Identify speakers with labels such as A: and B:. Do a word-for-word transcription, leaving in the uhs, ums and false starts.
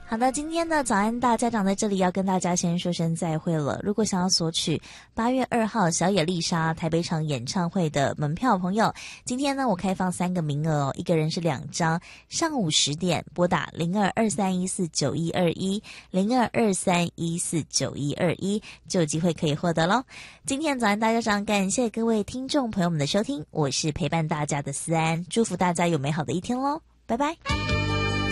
A: 好的，今天的早安大家长在这里要跟大家先说声再会了。如果想要索取八月二号小野丽莎台北场演唱会的门票朋友，今天呢我开放三个名额哦，一个人是两张，上午十点拨打零二二三一四九一二一零二二三一四九一二一就有机会可以获得咯。今天早安大家长，感谢各位听众朋友们的收听，我是陪伴大家的思安，祝福大家有美好的一天咯，拜拜。